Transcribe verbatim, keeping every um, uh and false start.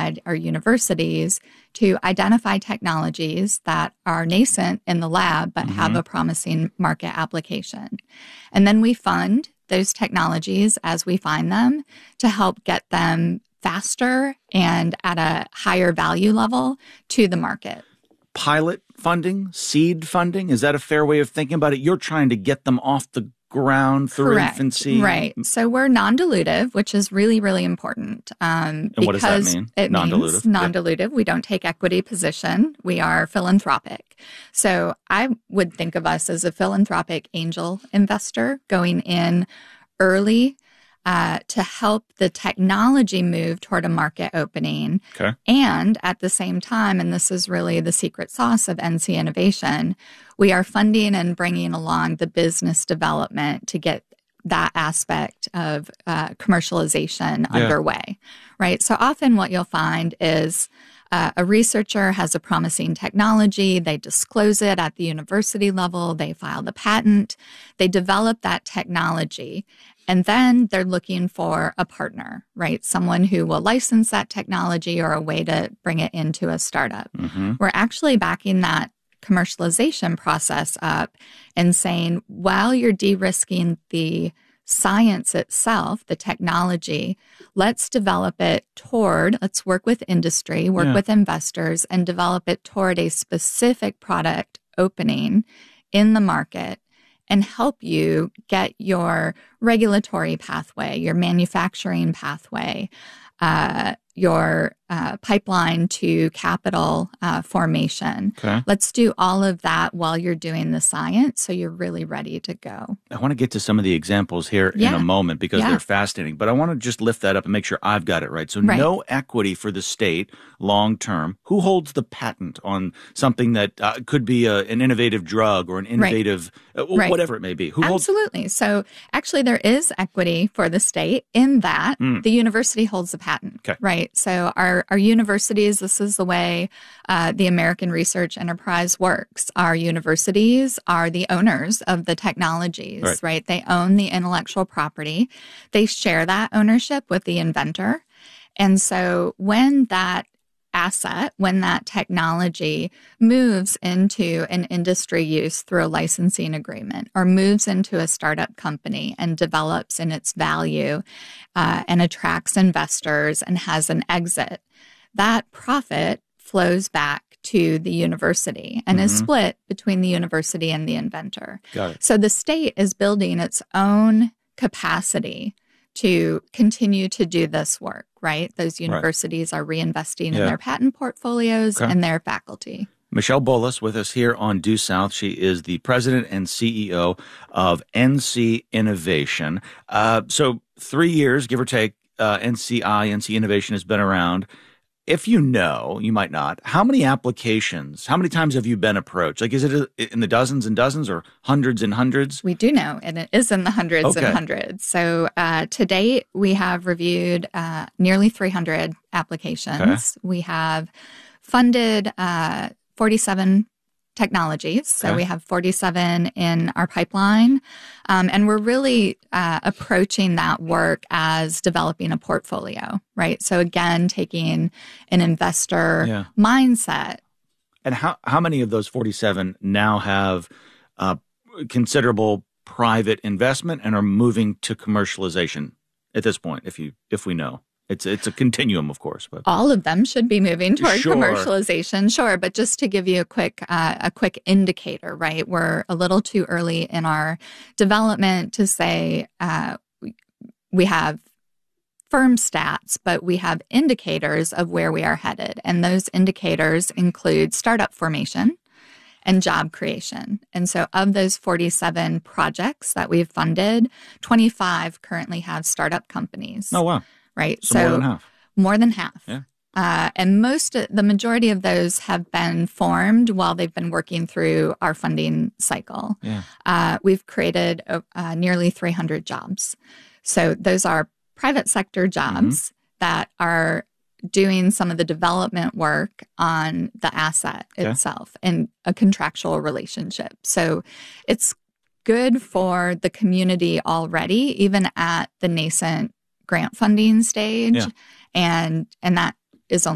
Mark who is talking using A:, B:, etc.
A: alongside our universities to identify technologies that are nascent in the lab but mm-hmm. have a promising market application. And then we fund those technologies as we find them to help get them faster and at a higher value level to the market.
B: Pilot funding, seed funding, is that a fair way of thinking about it? You're trying to get them off the ground through
A: Correct.
B: infancy?
A: Right. So we're non-dilutive, which is really, really important.
B: Um, and what does that mean?
A: It
B: non-dilutive?
A: means non-dilutive. Yeah. We don't take equity position. We are philanthropic. So I would think of us as a philanthropic angel investor going in early Uh, to help the technology move toward a market opening.
B: Okay.
A: And at the same time, and this is really the secret sauce of N C Innovation, we are funding and bringing along the business development to get that aspect of uh, commercialization yeah. underway, right? So often what you'll find is Uh, a researcher has a promising technology, they disclose it at the university level, they file the patent, they develop that technology, and then they're looking for a partner, right? Someone who will license that technology or a way to bring it into a startup. Mm-hmm. We're actually backing that commercialization process up and saying, while you're de-risking the science itself, the technology, let's develop it toward, let's work with industry, work yeah. with investors, and develop it toward a specific product opening in the market and help you get your regulatory pathway, your manufacturing pathway, uh, your uh, pipeline to capital uh, formation.
B: Okay.
A: Let's do all of that while you're doing the science so you're really ready to go.
B: I want to get to some of the examples here yeah. in a moment because yeah. they're fascinating, but I want to just lift that up and make sure I've got it right. So right. no equity for the state long term. Who holds the patent on something that uh, could be a, an innovative drug or an innovative, right. uh, right. whatever it may be? Who
A: Absolutely.
B: Holds-
A: so actually there is equity for the state in that mm. the university holds the patent,
B: okay.
A: right? So our, our universities, this is the way uh, the American Research Enterprise works. Our universities are the owners of the technologies,
B: right?
A: right? They own the intellectual property. They share that ownership with the inventor. And so when that asset, when that technology moves into an industry use through a licensing agreement or moves into a startup company and develops in its value uh, and attracts investors and has an exit, that profit flows back to the university and mm-hmm. is split between the university and the inventor.
B: Got it.
A: So the state is building its own capacity to continue to do this work, right? Those universities right. are reinvesting yeah. in their patent portfolios okay. and their faculty.
B: Michelle Bullis with us here on Due South. She is the president and C E O of N C Innovation. Uh, so three years, give or take, uh, N C I, N C Innovation has been around. If you know, you might not, how many applications, how many times have you been approached? Like, is it in the dozens and dozens or hundreds and hundreds?
A: We do know, and it is in the hundreds
B: okay.
A: and hundreds. So uh, to date, we have reviewed uh, nearly three hundred applications. Okay. We have funded uh, forty-seven technologies. So okay. we have forty-seven in our pipeline. Um, and we're really uh, approaching that work as developing a portfolio, right? So again, taking an investor
B: yeah.
A: mindset.
B: And how, how many of those forty-seven now have uh, considerable private investment and are moving to commercialization at this point, if you if we know? It's it's a continuum, of course, but
A: all of them should be moving toward
B: sure.
A: commercialization, sure. But just to give you a quick uh, a quick indicator, right? We're a little too early in our development to say uh, we, we have firm stats, but we have indicators of where we are headed, and those indicators include startup formation and job creation. And so, of those forty-seven projects that we've funded, twenty-five currently have startup companies.
B: Oh wow.
A: Right.
B: So, so more than half.
A: More than half.
B: Yeah.
A: Uh, and most, the majority of those have been formed while they've been working through our funding cycle.
B: Yeah.
A: Uh, we've created uh, nearly three hundred jobs. So those are private sector jobs mm-hmm. that are doing some of the development work on the asset okay. itself in a contractual relationship. So it's good for the community already, even at the nascent grant funding stage.
B: Yeah.
A: And, and that is only